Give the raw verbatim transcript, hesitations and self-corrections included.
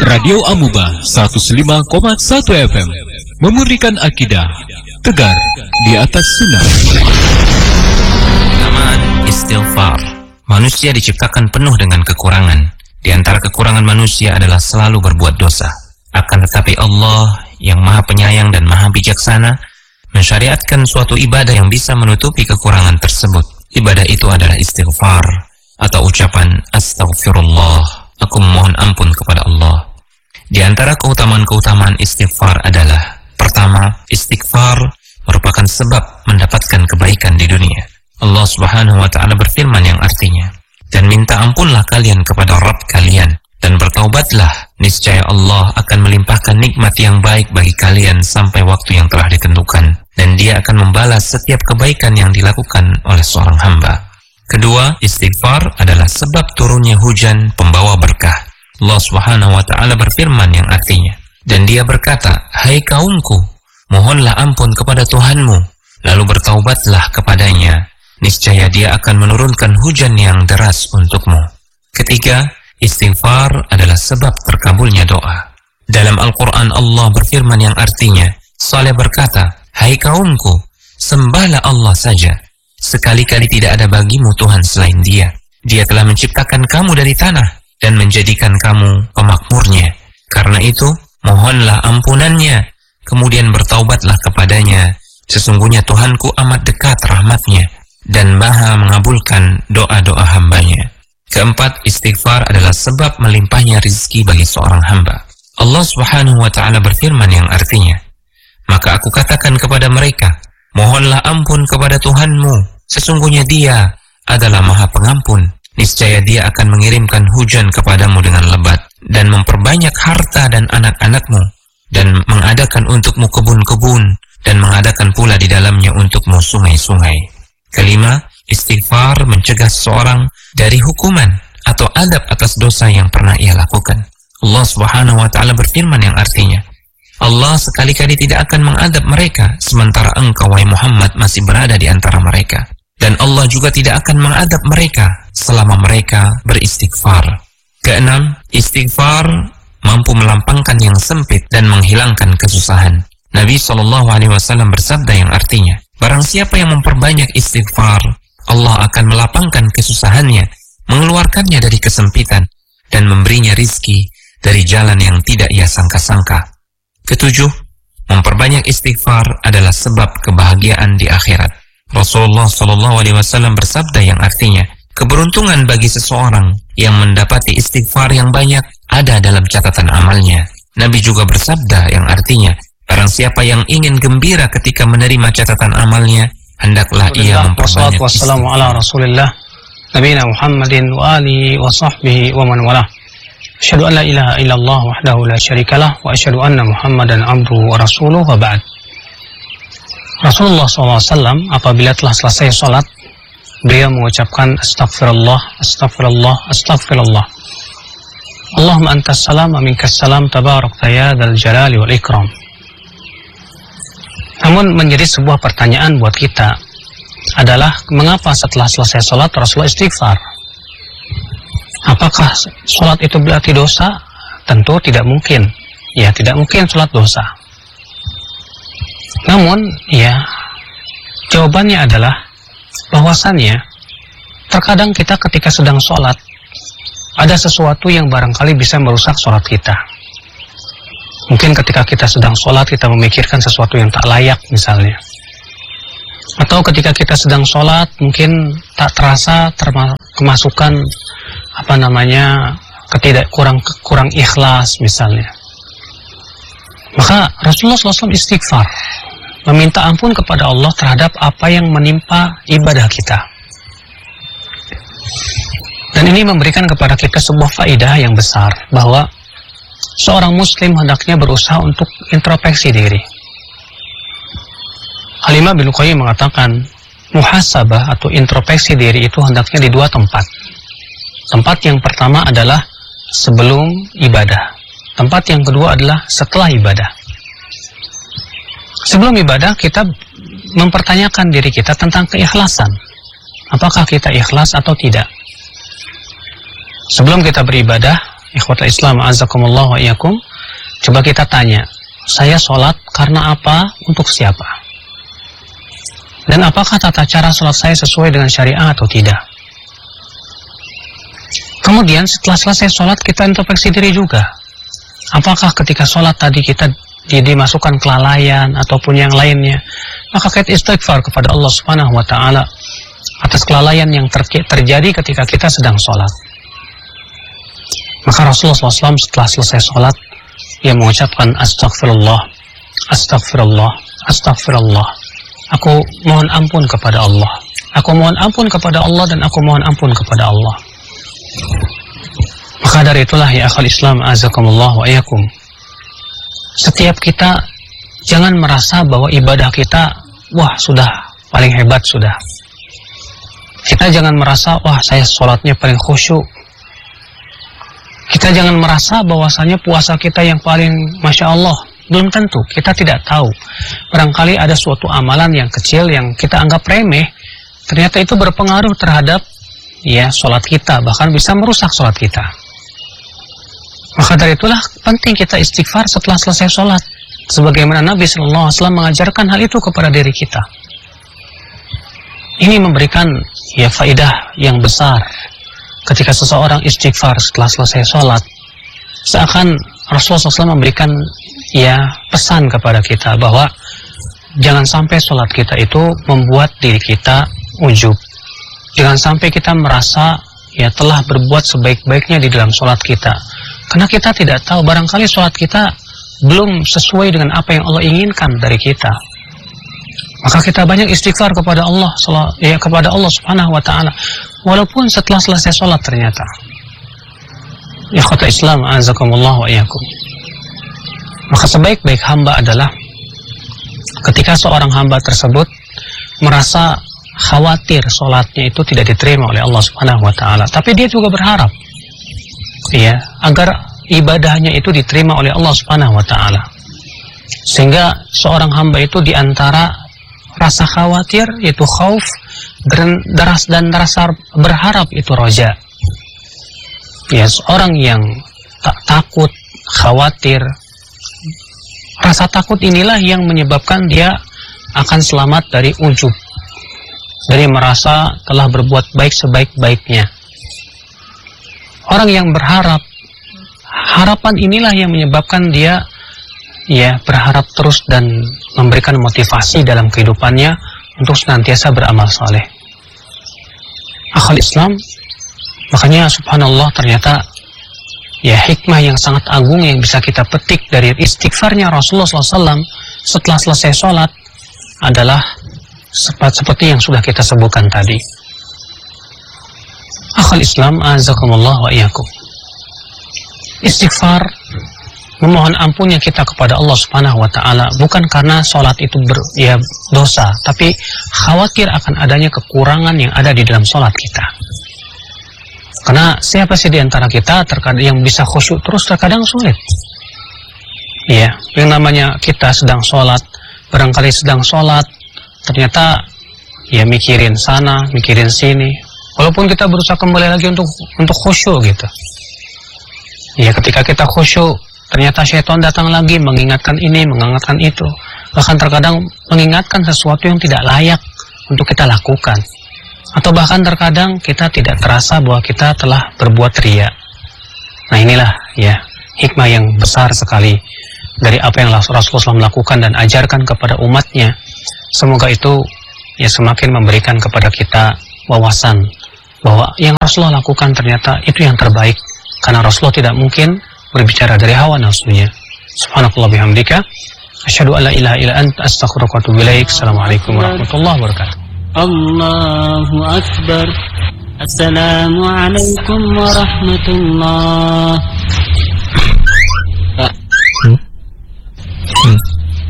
Radio Amuba seratus lima koma satu F M memurnikan akidah tegar di atas sunnah. Keutamaan istighfar. Manusia diciptakan penuh dengan kekurangan. Di antara kekurangan manusia adalah selalu berbuat dosa. Akan tetapi Allah yang Maha Penyayang dan Maha Bijaksana mensyariatkan suatu ibadah yang bisa menutupi kekurangan tersebut. Ibadah itu adalah istighfar atau ucapan astaghfirullah. Aku memohon ampun kepada Allah. Di antara keutamaan-keutamaan istighfar adalah: pertama, istighfar merupakan sebab mendapatkan kebaikan di dunia. Allah Subhanahu wa taala berfirman yang artinya, "Dan minta ampunlah kalian kepada Rabb kalian dan bertaubatlah, niscaya Allah akan melimpahkan nikmat yang baik bagi kalian sampai waktu yang telah ditentukan, dan Dia akan membalas setiap kebaikan yang dilakukan oleh seorang hamba." Kedua, istighfar adalah sebab turunnya hujan pembawa berkah. Allah Subhanahu wa taala berfirman yang artinya, "Dan Dia berkata, hai kaumku, mohonlah ampun kepada Tuhanmu, lalu bertaubatlah kepadanya, niscaya Dia akan menurunkan hujan yang deras untukmu." Ketiga, istighfar adalah sebab terkabulnya doa. Dalam Al-Quran Allah berfirman yang artinya, Saleh berkata, "Hai kaumku, sembahlah Allah saja. Sekali-kali tidak ada bagimu Tuhan selain Dia. Dia telah menciptakan kamu dari tanah dan menjadikan kamu pemakmurnya. Karena itu, mohonlah ampunannya, kemudian bertaubatlah kepadanya. Sesungguhnya Tuhanku amat dekat rahmatnya dan Maha mengabulkan doa-doa hambanya." Keempat, istighfar adalah sebab melimpahnya rizki bagi seorang hamba. Allah Subhanahu wa taala berfirman yang artinya, "Maka aku katakan kepada mereka, mohonlah ampun kepada Tuhanmu, sesungguhnya Dia adalah Maha Pengampun. Niscaya Dia akan mengirimkan hujan kepadamu dengan lebat dan memperbanyak harta dan anak-anakmu, dan mengadakan untukmu kebun-kebun, dan mengadakan pula di dalamnya untukmu sungai-sungai." Kelima, istighfar mencegah seseorang dari hukuman atau adab atas dosa yang pernah ia lakukan. Allah Subhanahu wa taala berfirman yang artinya, Allah sekali-kali tidak akan mengadab mereka sementara engkau, wahai Muhammad, masih berada di antara mereka. Dan Allah juga tidak akan mengadab mereka selama mereka beristighfar. Keenam, istighfar mampu melampangkan yang sempit dan menghilangkan kesusahan. Nabi shallallahu alaihi wasallam bersabda yang artinya, barang siapa yang memperbanyak istighfar, Allah akan melapangkan kesusahannya, mengeluarkannya dari kesempitan, dan memberinya rizki dari jalan yang tidak ia sangka-sangka. Ketujuh, memperbanyak istighfar adalah sebab kebahagiaan di akhirat. Rasulullah shallallahu alaihi wasallam bersabda yang artinya, keberuntungan bagi seseorang yang mendapati istighfar yang banyak ada dalam catatan amalnya. Nabi juga bersabda yang artinya, barang siapa yang ingin gembira ketika menerima catatan amalnya, hendaklah ia memperbanyak istighfar. Wassalamu ala Rasulillah Nabiyina Muhammadin wa alihi wa sahbihi wa man walah. Asyhadu an la ilaha illallah wahdahu la syarikalah wa asyhadu anna Muhammadan abduhu wa rasuluhu wa ba'd. Rasulullah shallallahu alaihi wasallam apabila telah selesai sholat, beliau mengucapkan astagfirullah, astagfirullah, astagfirullah. Allahumma antas salam wa minkas salam tabarakta ya dzal jalali wal ikram. Namun menjadi sebuah pertanyaan buat kita adalah, mengapa setelah selesai sholat Rasulullah istighfar? Apakah sholat itu berarti dosa? Tentu tidak mungkin. Ya, tidak mungkin sholat dosa. Namun, ya, jawabannya adalah bahwasannya terkadang kita ketika sedang sholat ada sesuatu yang barangkali bisa merusak sholat kita. Mungkin ketika kita sedang sholat kita memikirkan sesuatu yang tak layak misalnya. Atau ketika kita sedang sholat mungkin tak terasa terma- kemasukan apa namanya ketidak kurang kurang ikhlas misalnya. Maka Rasulullah shallallahu alaihi wasallam istighfar, meminta ampun kepada Allah terhadap apa yang menimpa ibadah kita. Dan ini memberikan kepada kita sebuah faedah yang besar, bahwa seorang muslim hendaknya berusaha untuk introspeksi diri. Al-Imam Ibnu Qayyim mengatakan, muhasabah atau introspeksi diri itu hendaknya di dua tempat. Tempat yang pertama adalah sebelum ibadah. Tempat yang kedua adalah setelah ibadah. Sebelum ibadah kita mempertanyakan diri kita tentang keikhlasan. Apakah kita ikhlas atau tidak? Sebelum kita beribadah, ikhwatul Islam, azakumullah wa iyyakum, coba kita tanya, saya sholat karena apa, untuk siapa? Dan apakah tata cara sholat saya sesuai dengan syariah atau tidak? Kemudian setelah selesai sholat, kita introspeksi diri juga. Apakah ketika sholat tadi kita dimasukkan kelalaian ataupun yang lainnya, maka kita istighfar kepada Allah Subhanahu wa Ta'ala atas kelalaian yang ter terjadi ketika kita sedang sholat. Maka Rasulullah shallallahu alaihi wasallam setelah selesai sholat, ia mengucapkan astagfirullah, astagfirullah, astagfirullah. Aku mohon ampun kepada Allah. Aku mohon ampun kepada Allah dan aku mohon ampun kepada Allah. Maka dari itulah ya akhal Islam, azakumullah wa iyyakum, setiap kita jangan merasa bahwa ibadah kita, wah sudah paling hebat sudah. Kita jangan merasa, wah saya sholatnya paling khusyuk. Kita jangan merasa bahwasanya puasa kita yang paling Masya Allah. Belum tentu, kita tidak tahu. Barangkali ada suatu amalan yang kecil yang kita anggap remeh, ternyata itu berpengaruh terhadap ya sholat kita, bahkan bisa merusak sholat kita. Maka dari itulah penting kita istighfar setelah selesai sholat, sebagaimana Nabi shallallahu alaihi wasallam mengajarkan hal itu kepada diri kita. Ini memberikan ya faidah yang besar. Ketika seseorang istighfar setelah selesai sholat, seakan Rasulullah shallallahu alaihi wasallam memberikan ya pesan kepada kita bahwa jangan sampai sholat kita itu membuat diri kita ujub. Jangan sampai kita merasa ya telah berbuat sebaik-baiknya di dalam sholat kita. Karena kita tidak tahu, barangkali sholat kita belum sesuai dengan apa yang Allah inginkan dari kita. Maka kita banyak istighfar kepada Allah, ya kepada Allah Subhanahu wa Ta'ala, walaupun setelah selesai sholat ternyata. Ya ikhwatul Islam, azakumullah wa iyyakum. Maka sebaik-baik hamba adalah ketika seorang hamba tersebut merasa khawatir sholatnya itu tidak diterima oleh Allah Subhanahu wa Ta'ala, tapi dia juga berharap ya agar ibadahnya itu diterima oleh Allah Subhanahu wa Ta'ala. Sehingga seorang hamba itu diantara rasa khawatir itu khauf, dan deras dan rasa berharap itu roja. Ya, seorang yang tak takut, khawatir, rasa takut inilah yang menyebabkan dia akan selamat dari ujub, dari merasa telah berbuat baik sebaik-baiknya. Orang yang berharap, harapan inilah yang menyebabkan dia ya berharap terus dan memberikan motivasi dalam kehidupannya untuk senantiasa beramal saleh. Akhal Islam, makanya subhanallah ternyata ya hikmah yang sangat agung yang bisa kita petik dari istighfarnya Rasulullah shallallahu alaihi wasallam setelah selesai sholat adalah seperti yang sudah kita sebutkan tadi. Akhal Islam, azakumullah wa iyyakum. Istighfar, memohon ampunnya kita kepada Allah Subhanahu wa Ta'ala bukan karena sholat itu ber, ya, dosa, tapi khawatir akan adanya kekurangan yang ada di dalam sholat kita. Karena siapa sih di antara kita terkadang yang bisa khusyuk terus terkadang sulit. Ya, yang namanya kita sedang sholat, barangkali sedang sholat, ternyata ya mikirin sana, mikirin sini. Walaupun kita berusaha kembali lagi untuk untuk khusyuk gitu. Ya, ketika kita khusyuk, ternyata syaitan datang lagi mengingatkan ini, mengingatkan itu. Bahkan terkadang mengingatkan sesuatu yang tidak layak untuk kita lakukan. Atau bahkan terkadang kita tidak terasa bahwa kita telah berbuat riya. Nah inilah ya hikmah yang besar sekali dari apa yang Rasulullah shallallahu alaihi wasallam lakukan dan ajarkan kepada umatnya. Semoga itu ya semakin memberikan kepada kita wawasan bahwa yang Rasulullah lakukan ternyata itu yang terbaik. Karena Rasulullah tidak mungkin berbicara dari hawa nafsunya. Subhanakallah bihamdika, asyhadu an la ilaha illa anta, astaghfiruka wa atubu ilaik. Assalamualaikum warahmatullahi wabarakatuh. Allahu Akbar. Assalamualaikum warahmatullahi